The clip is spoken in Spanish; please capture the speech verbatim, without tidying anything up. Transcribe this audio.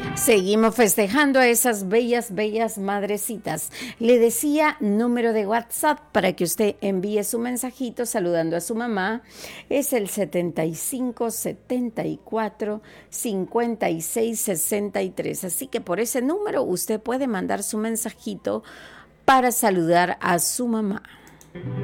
Seguimos festejando a esas bellas, bellas madrecitas. Le decía número de WhatsApp para que usted envíe su mensajito saludando a su mamá. Es el setenta y cinco, setenta y cuatro, cincuenta y seis, sesenta y tres. Así que por ese número usted puede mandar su mensajito para saludar a su mamá.